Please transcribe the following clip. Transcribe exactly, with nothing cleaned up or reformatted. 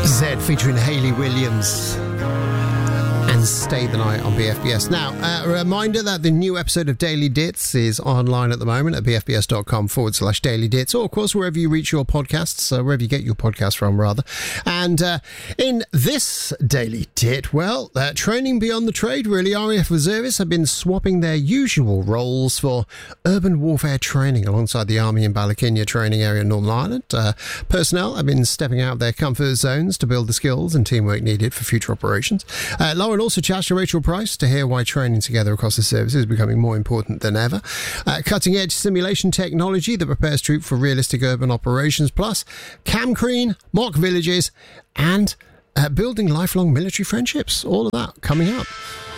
Zed featuring Hayley Williams and Stay the Night on B F B S. Now, uh, a reminder that the new episode of Daily Dits is online at the moment at bfbs.com forward slash Daily Dits, or of course wherever you reach your podcasts, uh, wherever you get your podcasts from rather. And uh, in this Daily Dit, well, uh, training beyond the trade really. R A F reservists have been swapping their usual roles for urban warfare training alongside the Army in Balakinya training area in Northern Ireland. Uh, personnel have been stepping out of their comfort zones to build the skills and teamwork needed for future operations. Uh, Lauren also chatted to Rachel Price to hear why training together across the service is becoming more important than ever. Uh, cutting-edge simulation technology that prepares troops for realistic urban operations, plus Camcreen, mock villages, and uh, building lifelong military friendships. All of that coming up.